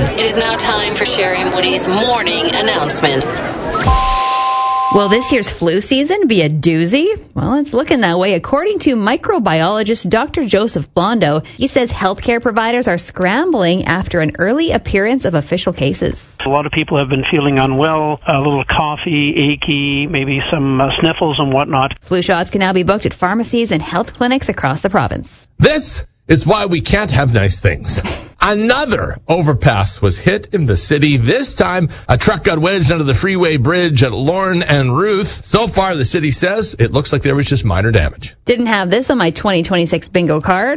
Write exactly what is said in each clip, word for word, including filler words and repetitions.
It is now time for Sherry and Woody's morning announcements. Will this year's flu season be a doozy? Well, it's looking that way. According to microbiologist Doctor Joseph Blondo, he says healthcare providers are scrambling after an early appearance of official cases. A lot of people have been feeling unwell, a little coughy, achy, maybe some uh, sniffles and whatnot. Flu shots can now be booked at pharmacies and health clinics across the province. This is why we can't have nice things. Another overpass was hit in the city. This time, a truck got wedged under the freeway bridge at Lorne and Ruth. So far, the city says it looks like there was just minor damage. Didn't have this on my twenty twenty-six bingo card.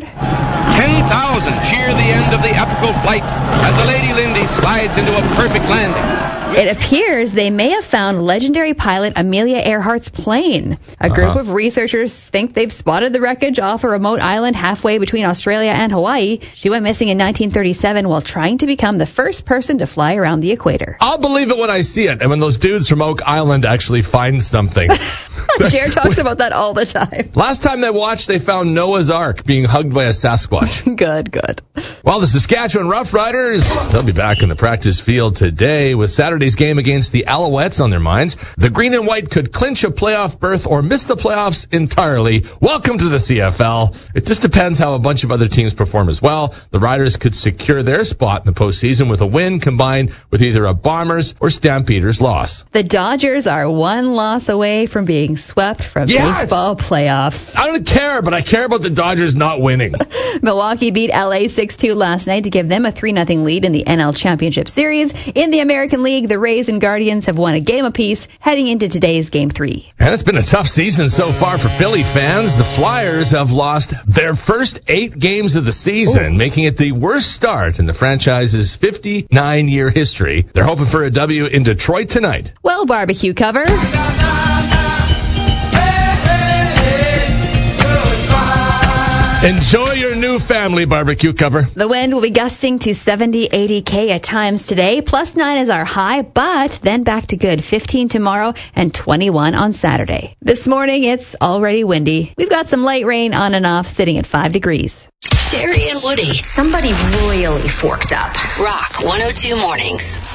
ten thousand cheer the end of the epical flight as the Lady Lindy slides into a perfect landing. It appears they may have found legendary pilot Amelia Earhart's plane. A group Uh-huh. of researchers think they've spotted the wreckage off a remote island halfway between Australia and Hawaii. She went missing in nineteen thirty-seven while trying to become the first person to fly around the equator. I'll believe it when I see it, and when those dudes from Oak Island actually find something. Jared talks about that all the time. Last time they watched, they found Noah's Ark being hugged by a Sasquatch. Good, good. Well, the Saskatchewan Roughriders, they'll be back in the practice field today with Saturday's game against the Alouettes on their minds. The green and white could clinch a playoff berth or miss the playoffs entirely. Welcome to the C F L. It just depends how a bunch of other teams perform as well. The Riders could secure their spot in the postseason with a win combined with either a Bombers or Stampeders loss. The Dodgers are one loss away from being swept from Yes! baseball playoffs. I don't care, but I care about the Dodgers not winning. Milwaukee beat L A six two last night to give them a three nothing lead in the N L Championship Series. In the American League, the Rays and Guardians have won a game apiece heading into today's Game three. And it's been a tough season so far for Philly fans. The Flyers have lost their first eight games of the season, Ooh. making it the worst start in the franchise's fifty-nine-year history. They're hoping for a W in Detroit tonight. Well, barbecue cover. Enjoy your new family barbecue cover. The wind will be gusting to seventy, eighty K at times today. Plus nine is our high, but then back to good fifteen tomorrow and twenty-one on Saturday. This morning, it's already windy. We've got some light rain on and off, sitting at five degrees. Sherry and Woody. Somebody royally forked up. Rock one oh two Mornings.